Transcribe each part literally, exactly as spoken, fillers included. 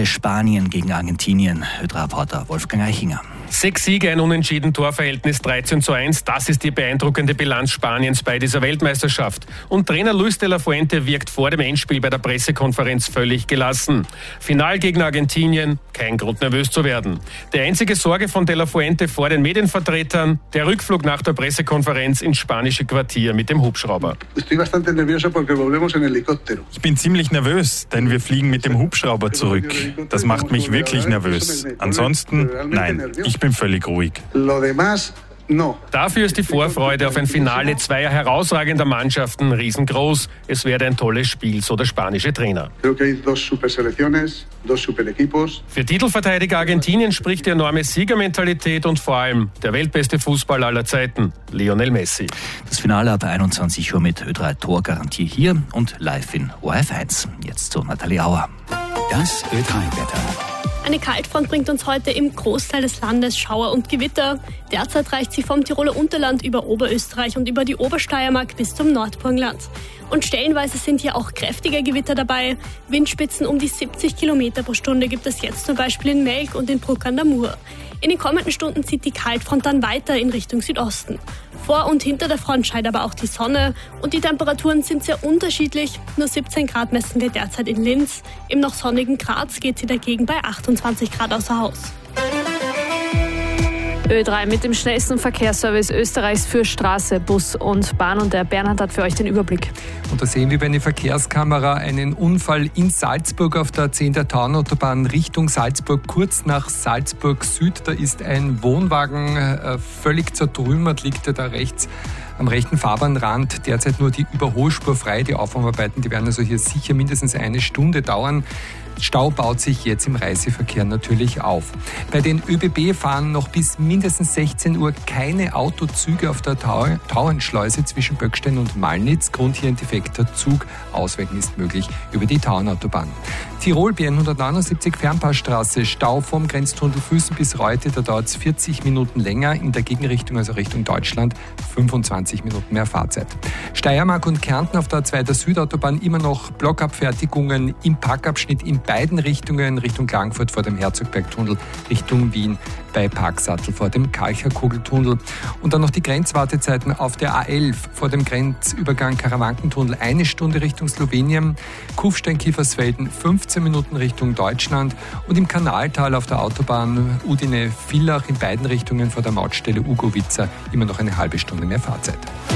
Finale Spanien gegen Argentinien. Ö drei Reporter Wolfgang Eichinger. Sechs Siege, ein unentschieden Torverhältnis dreizehn zu eins. Das ist die beeindruckende Bilanz Spaniens bei dieser Weltmeisterschaft. Und Trainer Luis de la Fuente wirkt vor dem Endspiel bei der Pressekonferenz völlig gelassen. Finalgegner Argentinien, kein Grund nervös zu werden. Die einzige Sorge von de la Fuente vor den Medienvertretern, der Rückflug nach der Pressekonferenz ins spanische Quartier mit dem Hubschrauber. Ich bin ziemlich nervös, denn wir fliegen mit dem Hubschrauber zurück. Das macht mich wirklich nervös. Ansonsten, nein, ich bin völlig ruhig. Dafür ist die Vorfreude auf ein Finale zweier herausragender Mannschaften riesengroß. Es werde ein tolles Spiel, so der spanische Trainer. Für Titelverteidiger Argentinien spricht die enorme Siegermentalität und vor allem der weltbeste Fußballer aller Zeiten, Lionel Messi. Das Finale ab einundzwanzig Uhr mit Ö drei Torgarantie hier und live in O R F eins. Jetzt zu Nathalie Auer. Das Ö drei Wetter. Eine Kaltfront bringt uns heute im Großteil des Landes Schauer und Gewitter. Derzeit reicht sie vom Tiroler Unterland über Oberösterreich und über die Obersteiermark bis zum Nordburgenland. Und stellenweise sind hier auch kräftige Gewitter dabei. Windspitzen um die siebzig Kilometer pro Stunde gibt es jetzt zum Beispiel in Melk und in Bruck an der Mur. In den kommenden Stunden zieht die Kaltfront dann weiter in Richtung Südosten. Vor und hinter der Front scheint aber auch die Sonne und die Temperaturen sind sehr unterschiedlich. Nur siebzehn Grad messen wir derzeit in Linz. Im noch sonnigen Graz geht sie dagegen bei achtundzwanzig Grad außer Haus. Ö drei mit dem schnellsten Verkehrsservice Österreichs für Straße, Bus und Bahn. Und der Bernhard hat für euch den Überblick. Und da sehen wir über eine Verkehrskamera einen Unfall in Salzburg auf der zehnter Taunautobahn Richtung Salzburg, kurz nach Salzburg Süd. Da ist ein Wohnwagen äh, völlig zertrümmert, liegt er da rechts am rechten Fahrbahnrand. Derzeit nur die Überholspur frei. Die Aufräumarbeiten, die werden also hier sicher mindestens eine Stunde dauern. Stau baut sich jetzt im Reiseverkehr natürlich auf. Bei den ÖBB fahren noch bis mindestens sechzehn Uhr keine Autozüge auf der Tau- Tauernschleuse zwischen Böckstein und Malnitz. Grund hier ein defekter Zug. Ausweichen ist möglich über die Tauernautobahn. Tirol B N hundertneunundsiebzig Fernpassstraße, Stau vom Grenztunnel Füssen bis Reute, da dauert es vierzig Minuten länger. In der Gegenrichtung, also Richtung Deutschland, fünfundzwanzig Minuten mehr Fahrzeit. Steiermark und Kärnten auf der A zwei der Südautobahn immer noch Blockabfertigungen im Parkabschnitt in beiden Richtungen, Richtung Klagenfurt vor dem Herzogbergtunnel, Richtung Wien bei Parksattel vor dem Kalcher-Kugeltunnel. Und dann noch die Grenzwartezeiten auf der A elf vor dem Grenzübergang Karawankentunnel, eine Stunde Richtung Slowenien, Kufstein-Kiefersfelden, fünfzehn Minuten Richtung Deutschland und im Kanaltal auf der Autobahn Udine-Villach in beiden Richtungen vor der Mautstelle Ugovica immer noch eine halbe Stunde mehr Fahrzeit.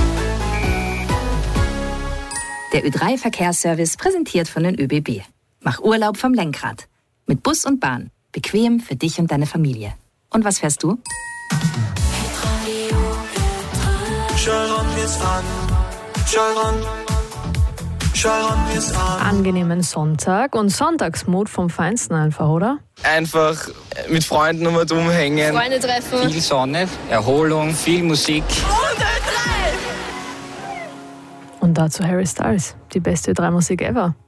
Der Ö drei Verkehrsservice präsentiert von den ÖBB. Mach Urlaub vom Lenkrad. Mit Bus und Bahn. Bequem für dich und deine Familie. Und was fährst du? Angenehmen Sonntag und Sonntagsmut vom Feinsten einfach, oder? Einfach mit Freunden um und umhängen. Freunde treffen. Viel Sonne, Erholung, viel Musik. Und Ö drei! Und dazu Harry Styles, die beste Ö drei Musik ever.